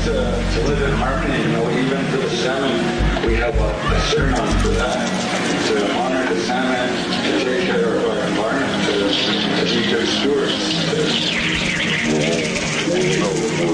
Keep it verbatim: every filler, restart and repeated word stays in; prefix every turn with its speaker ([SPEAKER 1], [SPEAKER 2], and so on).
[SPEAKER 1] to, to live in harmony, you know, even to the seven, we have a, a sermon for that. To